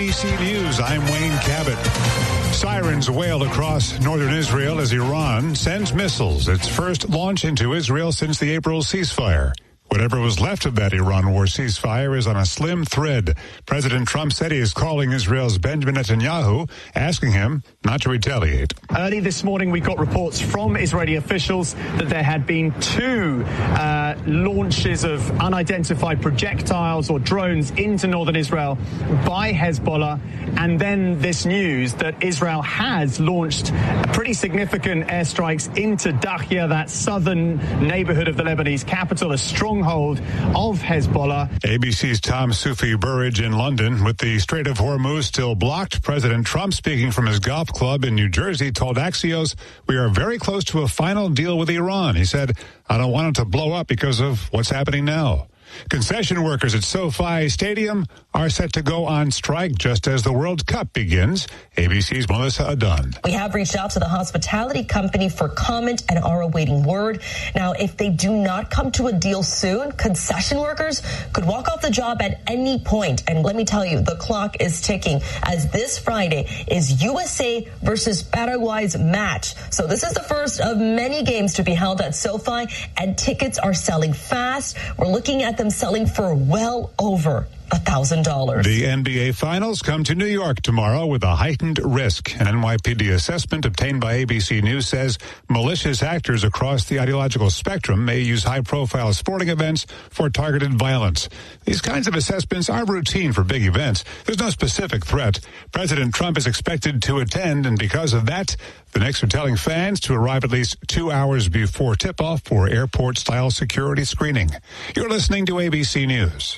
ABC News, I'm Wayne Cabot. Sirens wail across northern Israel as Iran sends missiles, its first launch into Israel since the April ceasefire. Whatever was left of that Iran war ceasefire is on a slim thread. President Trump said he is calling Israel's Benjamin Netanyahu, asking him not to retaliate. Early this morning, we got reports from Israeli officials that there had been two launches of unidentified projectiles or drones into northern Israel by Hezbollah. And then this news that Israel has launched pretty significant airstrikes into Dahya, that southern neighborhood of the Lebanese capital, a stronghold of Hezbollah. ABC's Tom Sufi Burridge in London. With the Strait of Hormuz still blocked, President Trump, speaking from his golf club in New Jersey, told Axios, "We are very close to a final deal with Iran." He said, "I don't want it to blow up because of what's happening now." Concession workers at SoFi Stadium are set to go on strike just as the World Cup begins. ABC's Melissa Adon. We have reached out to the hospitality company for comment and are awaiting word. Now, if they do not come to a deal soon, concession workers could walk off the job at any point. And let me tell you, the clock is ticking as this Friday is USA versus Paraguay's match. So this is the first of many games to be held at SoFi, and tickets are selling fast. We're looking at them selling for well over $1,000. The NBA Finals come to New York tomorrow with a heightened risk. An NYPD assessment obtained by ABC News says malicious actors across the ideological spectrum may use high-profile sporting events for targeted violence. These kinds of assessments are routine for big events. There's no specific threat. President Trump is expected to attend, and because of that, the Knicks are telling fans to arrive at least 2 hours before tip-off for airport-style security screening. You're listening to ABC News.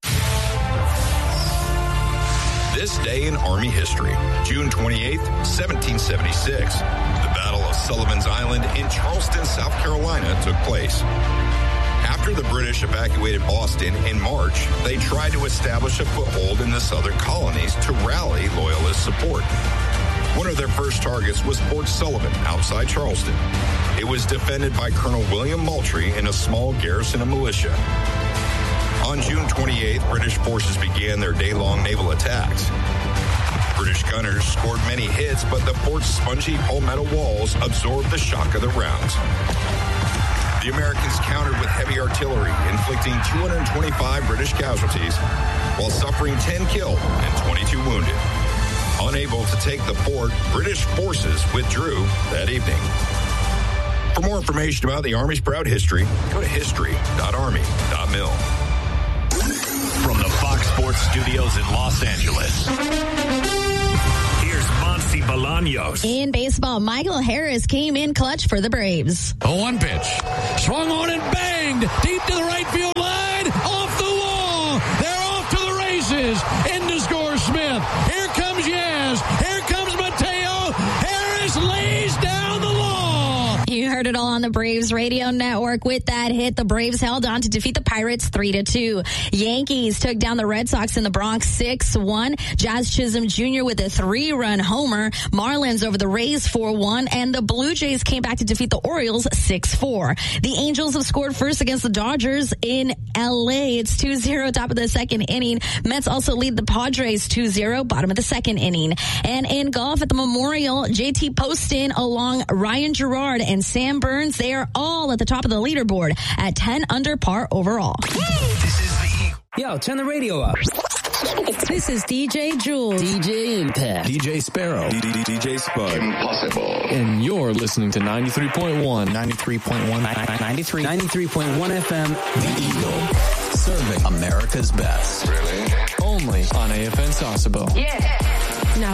This day in Army history, June 28th, 1776. The Battle of Sullivan's Island in Charleston, South Carolina took place. After the British evacuated Boston in March, they tried to establish a foothold in the southern colonies to rally Loyalist support. One of their first targets was Fort Sullivan outside Charleston. It was defended by Colonel William Moultrie and a small garrison of militia. On June 28th, British forces began their day-long naval attacks. British gunners scored many hits, but the fort's spongy palmetto walls absorbed the shock of the rounds. The Americans countered with heavy artillery, inflicting 225 British casualties, while suffering 10 killed and 22 wounded. Unable to take the fort, British forces withdrew that evening. For more information about the Army's proud history, go to history.army.mil. From the Fox Sports Studios in Los Angeles, here's Monty Bolaños. In baseball, Michael Harris came in clutch for the Braves. A one pitch. Swung on and banged. Deep to the right field line. Off the wall. They're off to the races. In to score Smith. Here comes Yaz. Here comes Mateo. Harris lays down the law. You heard it all on the Braves radio network. With that hit, the Braves held on to defeat the Pirates 3-2. Yankees took down the Red Sox in the Bronx 6-1. Jazz Chisholm Jr. with a 3-run homer. Marlins over the Rays 4-1. And the Blue Jays came back to defeat the Orioles 6-4. The Angels have scored first against the Dodgers in L.A. It's 2-0, top of the second inning. Mets also lead the Padres 2-0, bottom of the second inning. And in golf at the Memorial, JT Poston along Ryan Gerard and Sam Burns, they are all at the top of the leaderboard at 10 under par overall. This is the Eagle. Yo, turn the radio up. This is DJ Jules. DJ Impact. DJ Sparrow. DJ Spud. Impossible. And you're listening to 93.1. 93.1 FM. The Eagle. Serving America's best. Really? Only on AFN Sasebo. Yeah.